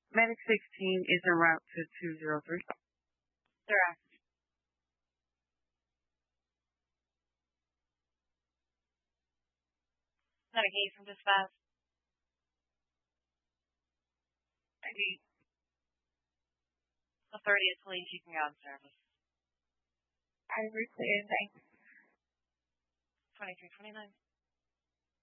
Medic 16 is en route to 203. Direct. Medic 8 from dispatch. ID. Authority is police, you can go on service. I clear, thanks. 2329.